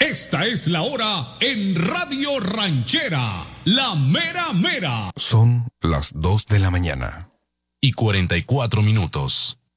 Esta es la hora en Radio Ranchera, la mera mera. Son las 2 de la mañana. Y 44 minutos.